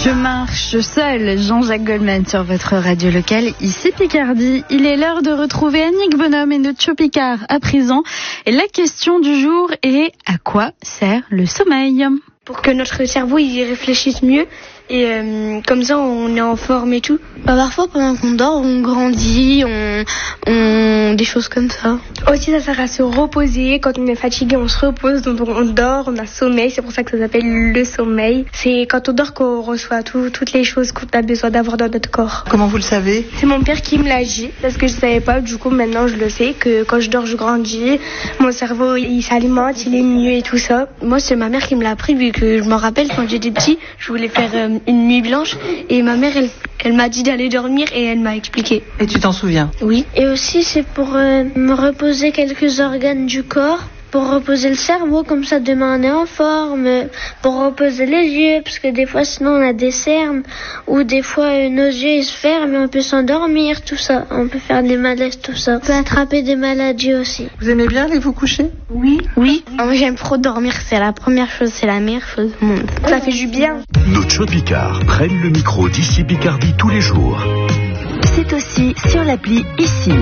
Je marche seul, Jean-Jacques Goldman sur votre radio locale, ici Picardie. Il est l'heure de retrouver Annick Bonhomme et notre Picard à présent. Et la question du jour est: à quoi sert le sommeil ? Pour que notre cerveau y réfléchisse mieux et comme ça on est en forme et tout. Parfois pendant qu'on dort on grandit, on des choses comme ça. Aussi ça sert à se reposer, quand on est fatigué on se repose, donc on dort, on a sommeil, c'est pour ça que ça s'appelle le sommeil. C'est quand on dort qu'on reçoit toutes les choses qu'on a besoin d'avoir dans notre corps. Comment vous le savez ? C'est mon père qui me l'a dit parce que je savais pas, du coup maintenant je le sais que quand je dors je grandis, mon cerveau il s'alimente, il est mieux et tout ça. Moi c'est ma mère qui me l'a appris vu que je m'en rappelle quand j'étais petit, je voulais faire une nuit blanche et ma mère elle m'a dit d'aller dormir et elle m'a expliqué. Et tu t'en souviens ? Oui. Et aussi c'est pour me reposer quelques organes du corps, pour reposer le cerveau, comme ça demain on est en forme, pour reposer les yeux, parce que des fois sinon on a des cernes, ou des fois nos yeux ils se ferment et on peut s'endormir, tout ça, on peut faire des malaises, tout ça. On peut attraper des maladies aussi. Vous aimez bien aller vous coucher ? Oui. Moi j'aime trop dormir, c'est la première chose, c'est la meilleure chose du monde. Ça fait du bien. Nos Picard prennent le micro d'ici Picardie tous les jours. C'est aussi sur l'appli ici.